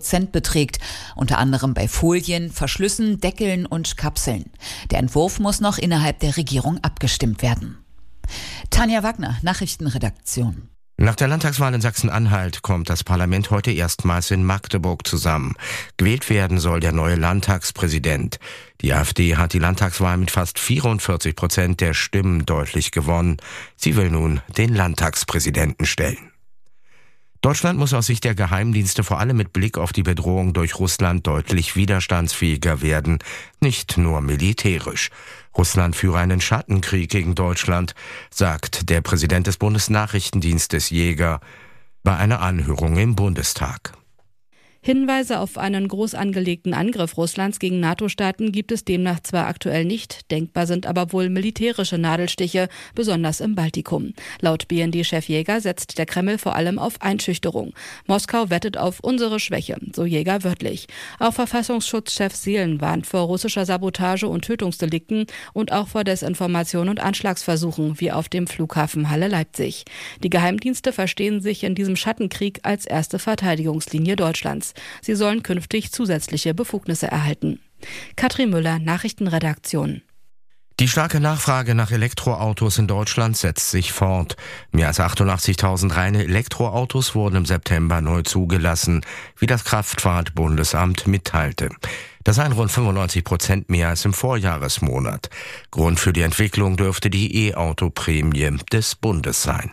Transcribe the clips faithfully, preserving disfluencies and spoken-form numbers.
Prozent beträgt, unter anderem bei Folien, Verschlüssen, Deckeln und Kapseln. Der Entwurf muss noch innerhalb der Regierung abgestimmt werden. Tanja Wagner, Nachrichtenredaktion. Nach der Landtagswahl in Sachsen-Anhalt kommt das Parlament heute erstmals in Magdeburg zusammen. Gewählt werden soll der neue Landtagspräsident. Die AfD hat die Landtagswahl mit fast vierundvierzig Prozent der Stimmen deutlich gewonnen. Sie will nun den Landtagspräsidenten stellen. Deutschland muss aus Sicht der Geheimdienste vor allem mit Blick auf die Bedrohung durch Russland deutlich widerstandsfähiger werden, nicht nur militärisch. Russland führe einen Schattenkrieg gegen Deutschland, sagt der Präsident des Bundesnachrichtendienstes Jäger bei einer Anhörung im Bundestag. Hinweise auf einen groß angelegten Angriff Russlands gegen NATO-Staaten gibt es demnach zwar aktuell nicht, denkbar sind aber wohl militärische Nadelstiche, besonders im Baltikum. Laut B N D-Chef Jäger setzt der Kreml vor allem auf Einschüchterung. Moskau wettet auf unsere Schwäche, so Jäger wörtlich. Auch Verfassungsschutzchef Seelen warnt vor russischer Sabotage und Tötungsdelikten und auch vor Desinformation und Anschlagsversuchen, wie auf dem Flughafen Halle-Leipzig. Die Geheimdienste verstehen sich in diesem Schattenkrieg als erste Verteidigungslinie Deutschlands. Sie sollen künftig zusätzliche Befugnisse erhalten. Katrin Müller, Nachrichtenredaktion. Die starke Nachfrage nach Elektroautos in Deutschland setzt sich fort. Mehr als achtundachtzigtausend reine Elektroautos wurden im September neu zugelassen, wie das Kraftfahrtbundesamt mitteilte. Das seien rund fünfundneunzig Prozent mehr als im Vorjahresmonat. Grund für die Entwicklung dürfte die E-Auto-Prämie des Bundes sein.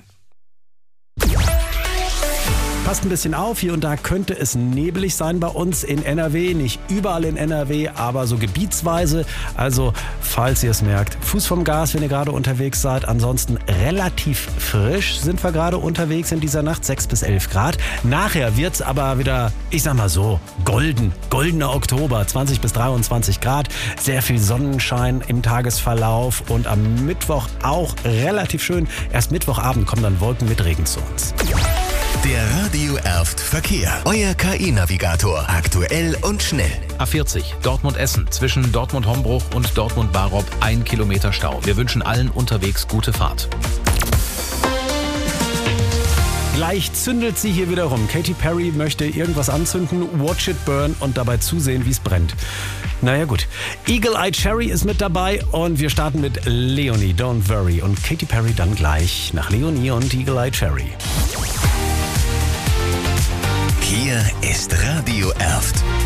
Passt ein bisschen auf, hier und da könnte es nebelig sein bei uns in N R W. Nicht überall in N R W, aber so gebietsweise. Also, falls ihr es merkt, Fuß vom Gas, wenn ihr gerade unterwegs seid. Ansonsten relativ frisch sind wir gerade unterwegs in dieser Nacht, sechs bis elf Grad. Nachher wird's aber wieder, ich sag mal so, golden, goldener Oktober, zwanzig bis dreiundzwanzig Grad. Sehr viel Sonnenschein im Tagesverlauf und am Mittwoch auch relativ schön. Erst Mittwochabend kommen dann Wolken mit Regen zu uns. Der Radio Erft Verkehr. Euer K I-Navigator. Aktuell und schnell. A vierzig, Dortmund-Essen. Zwischen Dortmund-Hombruch und Dortmund-Barob ein Kilometer Stau. Wir wünschen allen unterwegs gute Fahrt. Gleich zündelt sie hier wieder rum. Katy Perry möchte irgendwas anzünden, watch it burn und dabei zusehen, wie es brennt. Naja gut. Eagle Eye Cherry ist mit dabei und wir starten mit Leonie, Don't Worry. Und Katy Perry dann gleich nach Leonie und Eagle Eye Cherry. Hier ist Radio Erft.